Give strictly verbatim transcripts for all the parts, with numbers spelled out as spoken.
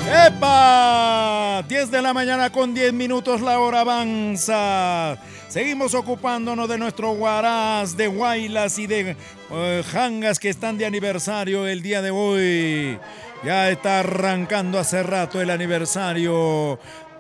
¡Epa! diez de la mañana con diez minutos, la hora avanza. Seguimos ocupándonos de nuestro Huaraz, de Huaylas y de uh, Jangas que están de aniversario el día de hoy. Ya está arrancando hace rato el aniversario.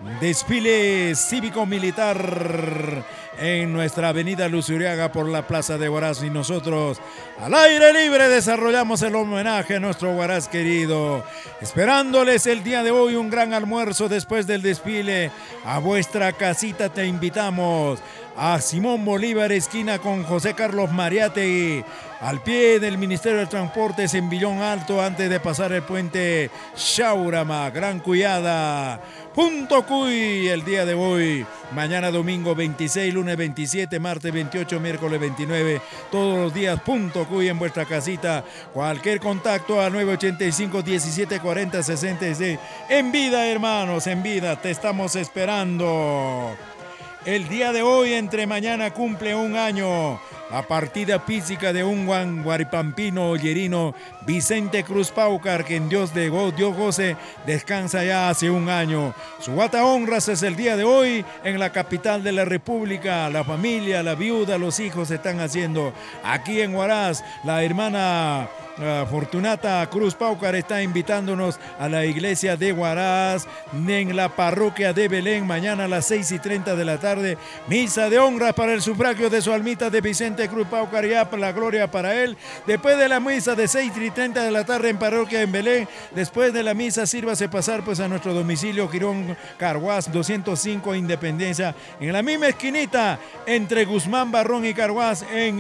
Desfile cívico-militar en nuestra avenida Luzuriaga por la plaza de Huaraz, y nosotros al aire libre desarrollamos el homenaje a nuestro Huaraz querido, esperándoles el día de hoy un gran almuerzo después del desfile. A vuestra casita te invitamos, a Simón Bolívar, esquina con José Carlos Mariátegui, al pie del Ministerio de Transportes en Villón Alto, antes de pasar el puente Shaurama, Gran Cuyada. Punto Cuy el día de hoy, mañana domingo veintiséis, lunes veintisiete, martes veintiocho, miércoles veintinueve, todos los días Punto Cuy en vuestra casita. Cualquier contacto a nueve ochenta y cinco, diecisiete cuarenta, sesenta y seis. En vida, hermanos, en vida, te estamos esperando. El día de hoy, entre mañana, cumple un año la partida física de un guan guaripampino ollerino, Vicente Cruz Paucar, que en Dios de go, Dios goce, descansa ya hace un año. Su guata honras es el día de hoy en la capital de la República. La familia, la viuda, los hijos se están haciendo. Aquí en Huaraz, la hermana Uh, Fortunata Cruz Paucar está invitándonos a la iglesia de Huaraz, en la parroquia de Belén, mañana a las seis y treinta de la tarde, misa de honra para el sufragio de su almita de Vicente Cruz Paucar, ya la gloria para él. Después de la misa de seis y treinta de la tarde en parroquia en Belén, después de la misa sírvase pasar pues a nuestro domicilio Girón Carhuaz doscientos cinco Independencia, en la misma esquinita entre Guzmán Barrón y Carhuaz en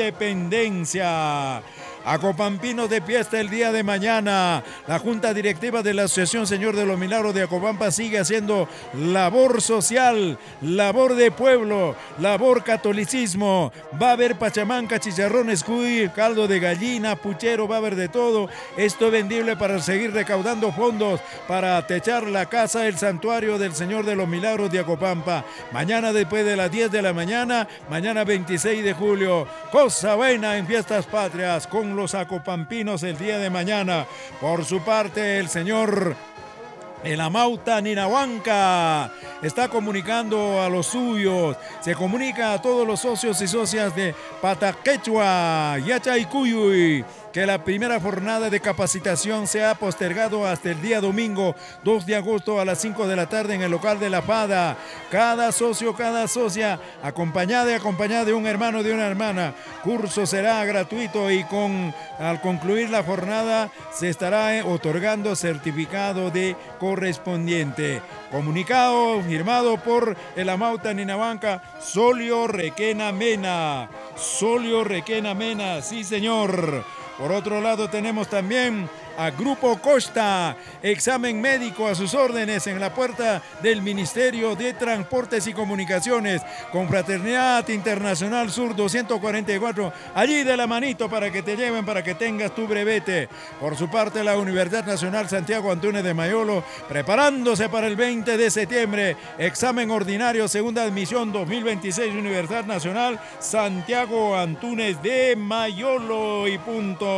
Independencia. Acopampinos de fiesta el día de mañana. La Junta Directiva de la Asociación Señor de los Milagros de Acopampa sigue haciendo labor social, labor de pueblo, labor catolicismo. Va a haber pachamanca, chicharrones, cuy, caldo de gallina, puchero, va a haber de todo. Esto es vendible para seguir recaudando fondos para techar la casa, el santuario del Señor de los Milagros de Acopampa. Mañana después de las diez de la mañana, mañana veintiséis de julio. Cosa buena en fiestas patrias con los acopampinos el día de mañana. Por su parte, el señor El Amauta Ninahuanca está comunicando a los suyos, se comunica a todos los socios y socias de Pataquechua, Yachaycuyuy, que la primera jornada de capacitación se ha postergado hasta el día domingo dos de agosto a las cinco de la tarde en el local de La Fada. Cada socio, cada socia, acompañada y acompañada de un hermano, de una hermana. Curso será gratuito y con, al concluir la jornada se estará otorgando certificado de correspondiente. Comunicado firmado por El Amauta Ninahuanca, Solio Requena Mena. Solio Requena Mena, sí señor. Por otro lado tenemos también a Grupo Costa, examen médico a sus órdenes en la puerta del Ministerio de Transportes y Comunicaciones, Confraternidad Internacional Sur doscientos cuarenta y cuatro, allí de la manito para que te lleven, para que tengas tu brevete. Por su parte, la Universidad Nacional Santiago Antúnez de Mayolo, preparándose para el veinte de septiembre, examen ordinario, segunda admisión dos mil veintiséis, Universidad Nacional Santiago Antúnez de Mayolo y punto.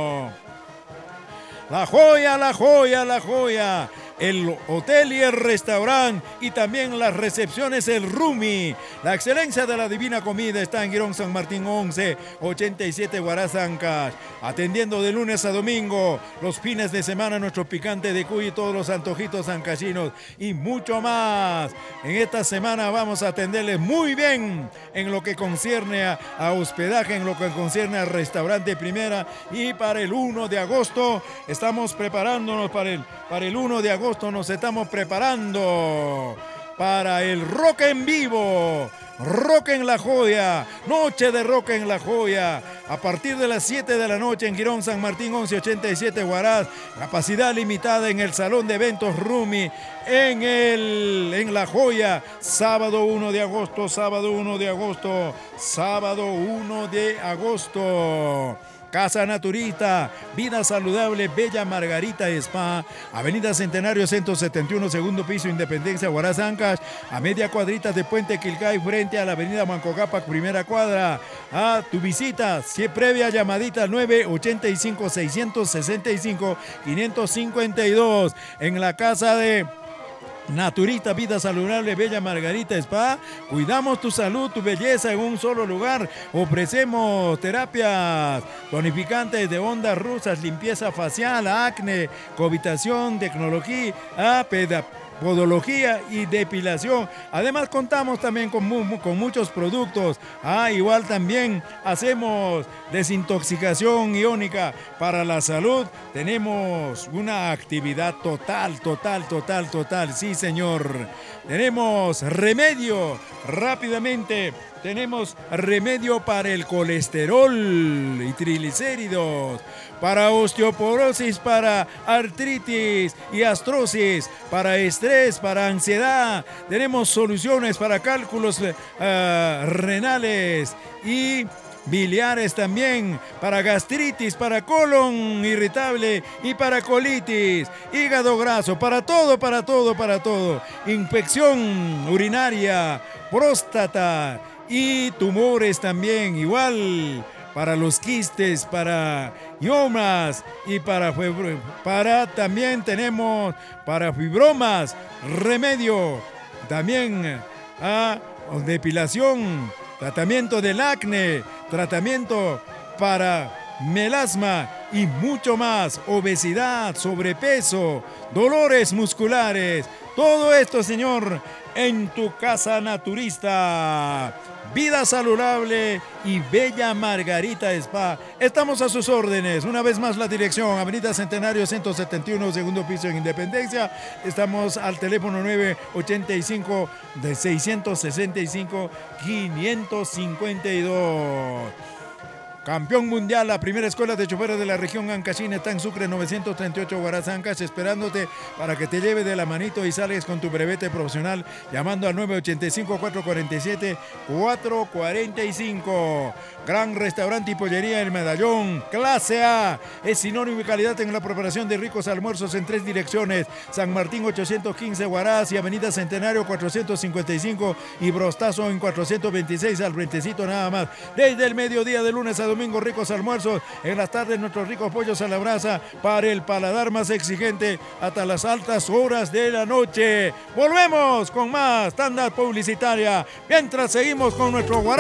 La joya, la joya, la joya. El hotel y el restaurante y también las recepciones, el Rumi. La excelencia de la divina comida está en Girón San Martín once ochenta y siete Huaraz Ancash. Atendiendo de lunes a domingo, los fines de semana nuestro picante de cuy y todos los antojitos ancachinos y mucho más. En esta semana vamos a atenderles muy bien en lo que concierne a, a hospedaje, en lo que concierne al restaurante Primera. Y para el uno de agosto estamos preparándonos para el, para el uno de agosto. Nos estamos preparando para el rock en vivo, rock en La Joya, noche de rock en La Joya, a partir de las siete de la noche en Girón San Martín once ochenta y siete Huaraz, capacidad limitada en el Salón de Eventos Rumi, en, el, en La Joya, sábado uno de agosto, sábado uno de agosto, sábado uno de agosto. Casa Naturista, Vida Saludable, Bella Margarita Spa, Avenida Centenario ciento setenta y uno, segundo piso, Independencia, Huaraz, Ancash, a media cuadrita de Puente Quilcay, frente a la Avenida Mancocapac, primera cuadra. A tu visita, si previa llamadita al nueve ochenta y cinco, seiscientos sesenta y cinco, quinientos cincuenta y dos, en la Casa de Naturista, Vida Saludable, Bella Margarita Spa. Cuidamos tu salud, tu belleza en un solo lugar. Ofrecemos terapias tonificantes de ondas rusas, limpieza facial, acné, cohabitación, tecnología, peda podología y depilación. Además contamos también con, mu con muchos productos. Ah, igual también hacemos desintoxicación iónica para la salud. Tenemos una actividad total, total, total, total. Sí, señor. Tenemos remedio rápidamente. Tenemos remedio para el colesterol y triglicéridos, para osteoporosis, para artritis y artrosis, para estrés, para ansiedad. Tenemos soluciones para cálculos uh, renales y biliares también, para gastritis, para colon irritable y para colitis, hígado graso, para todo, para todo, para todo. Infección urinaria, próstata y tumores también, igual para los quistes, para miomas y para, para también tenemos para fibromas, remedio también a depilación, tratamiento del acné, tratamiento para melasma y mucho más, obesidad, sobrepeso, dolores musculares. Todo esto, señor, en tu Casa Naturista, Vida Saludable y Bella Margarita Spa. Estamos a sus órdenes. Una vez más la dirección, Avenida Centenario ciento setenta y uno, segundo piso en Independencia. Estamos al teléfono nueve ochenta y cinco, seiscientos sesenta y cinco, quinientos cincuenta y dos. Campeón mundial, la primera escuela de choferes de la región Ancashina está en Sucre novecientos treinta y ocho, Huaraz, Ancash, esperándote para que te lleve de la manito y sales con tu brevete profesional llamando al nueve ochenta y cinco, cuatrocientos cuarenta y siete, cuatrocientos cuarenta y cinco. Gran restaurante y pollería El Medallón, clase A, es sinónimo de calidad en la preparación de ricos almuerzos en tres direcciones: San Martín ochocientos quince, Huaraz, y Avenida Centenario cuatrocientos cincuenta y cinco y Brostazo en cuatrocientos veintiséis, al frentecito nada más. Desde el mediodía de lunes a domingo, ricos almuerzos, en las tardes nuestros ricos pollos a la brasa para el paladar más exigente hasta las altas horas de la noche. Volvemos con más tanda publicitaria mientras seguimos con nuestro Huaraz